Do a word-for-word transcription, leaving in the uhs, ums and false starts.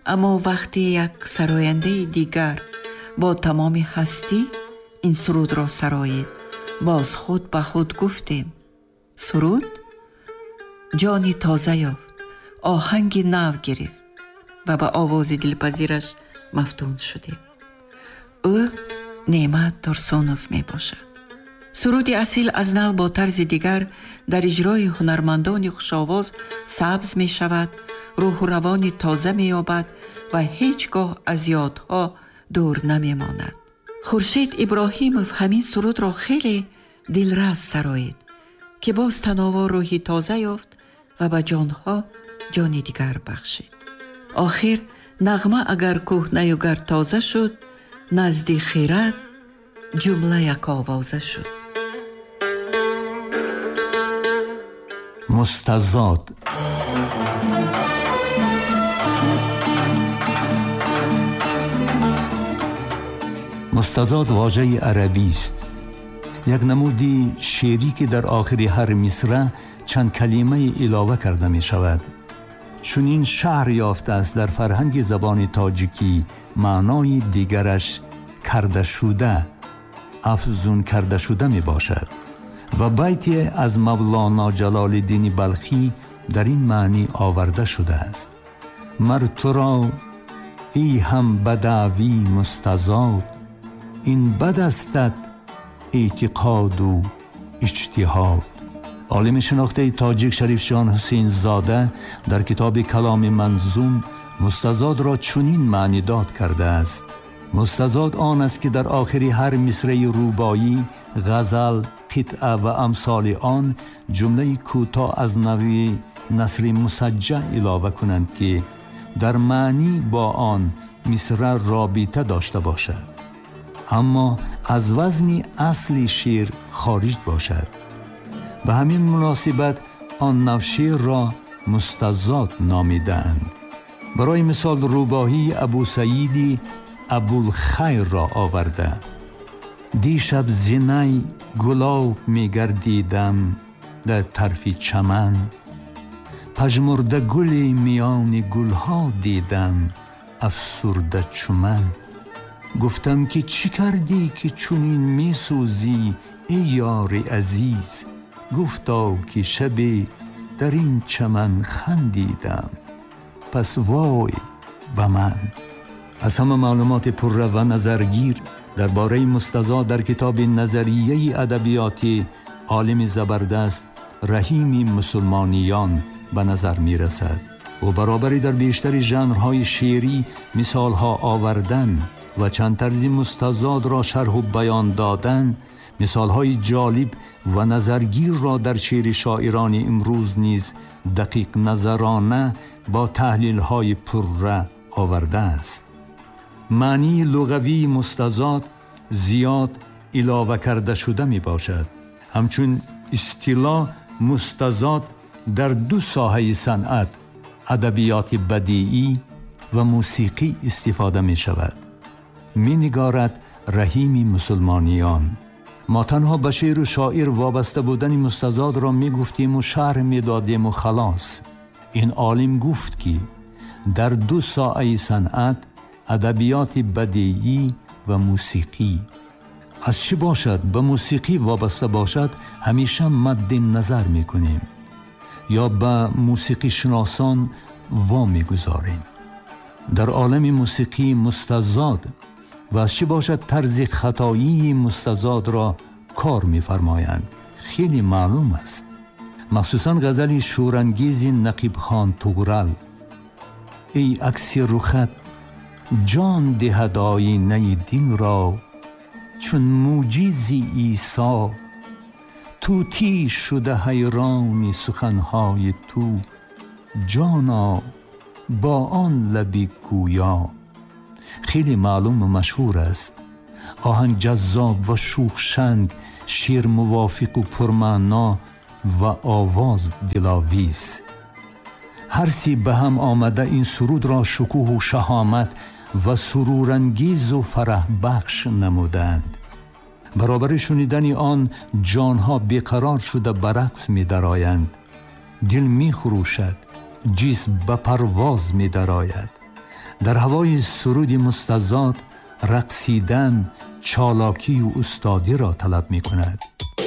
اما وقتی یک سراینده دیگر با تمام هستی این سرود را سرایید، باز خود به خود گفتیم سرود جانی تازه یافت، آهنگی نو گرفت و به آواز دلپذیرش مفتون شدیم. او نعمت ترسونوف می باشد. سرود اصیل از نو با طرز دیگر در اجرای هنرمندان خوش‌آواز سبز می شود، روح و روان تازه می یابد و هیچگاه از یادها دور نمی ماند. خورشید ابراهیموف همین سرود را خیلی دلرس سرایید که باز تناور روحی تازه یافت و به جانها جان دیگر بخشید. آخر نغمه اگر کهنه و گر تازه شد، نزد خیرت جمله یک آوازه شد. مستزاد. مستزاد واژه عربی است، یک نمودی شعری که در آخر هر مصرع چند کلمه علاوه کرده می شود. چون این شهر یافته است در فرهنگ زبان تاجیکی معنای دیگرش کرده شده، افزون کرده شده می باشد و بیتی از مولانا جلال الدین بلخی در این معنی آورده شده است: مر تو را ای هم بدوی مستزاد، این بد استت اعتقاد و اجتهاد. عالم شناخته تاجیک شریف جان حسین زاده در کتاب کلام منظوم مستزاد را چنین معنی داد کرده است: مستزاد آن است که در آخر هر مصرع روبایی، غزل، قطعه و امثال آن جمله کوتاه از نوع نثر مسجع علاوه کنند که در معنی با آن مصرع رابطه داشته باشد، اما از وزن اصلی شعر خارج باشد. به همین مناسبت آن نوع شعر را مستزاد نامیدند. برای مثال روباهی ابو سعیدی ابوالخیر را آورده: دیشب زینای گلاب می گردیدم در طرف چمن، پژمرده گلی میان گلها دیدم افسرده چو من. گفتم که چی کردی که چونین می سوزی ای یار عزیز؟ گفتا که شبی در این چمن خندیدم، پس وای به من. از همه معلومات پررو و نظرگیر درباره مستزاد در کتاب نظریه ادبیاتی عالم زبردست رحیم مسلمانیان به نظر می رسد و برابری در بیشتر ژانرهای شعری مثالها آوردن و چند طرز مستزاد را شرح و بیان دادن، مثالهای جالب و نظرگیر را در شعر شاعران امروز نیز دقیق نظرانه با تحلیل‌های پررو آورده است. معنی لغوی مستزاد زیاد علاوه کرده شده می باشد. همچون اصطلاح مستزاد در دو ساحه صنعت، ادبیات بدیعی و موسیقی استفاده می شود. می نگارد رحیم مسلمانیان: ما تنها به شعر و شاعر وابسته بودن مستزاد را می گفتیم و شرح می دادیم و خلاص. این عالم گفت که در دو ساحه صنعت، ادبیات بدیعی و موسیقی، از چه باشد به موسیقی وابسته باشد همیشه مد نظر می کنیم یا به موسیقی شناسان وامی گذاریم. در عالم موسیقی مستزاد و از چه باشد طرز خطایی مستزاد را کار می فرمایند خیلی معلوم است. مخصوصا غزل شورانگیز نقیب خان طغرل: ای عکس رخت جان دهد آینه دل را، چون موجزی عیسی طوطی شده حیران سخنهای تو، جانا با آن لبی گویا. خیلی معلوم و مشهور است. آهنگ جذاب و شوخشنگ، شعر موافق و پرمعنا و آواز دلاویز. هر سی به هم آمده این سرود را شکوه و شهامت و سرورانگیز و فرح بخش نمودند. برابر شنیدن آن جانها بیقرار شده به رقص می درآیند. دل می خروشد، جسم به پرواز می درآید. در هوای سرود مستزاد رقصیدن چالاکی و استادی را طلب می کند.